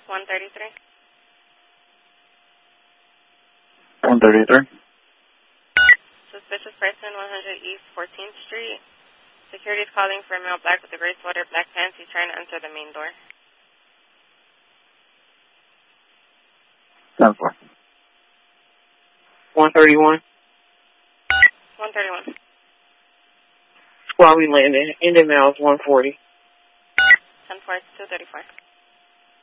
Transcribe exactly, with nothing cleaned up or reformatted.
one thirty-three. one thirty-three. Suspicious person, one hundred East fourteenth Street. Security is calling for a male black with a gray sweater, black pants. He's trying to enter the main door. ten four. one thirty-one. one thirty-one. Squad, we landed. Indian Mouse, one forty. ten four, two thirty-four.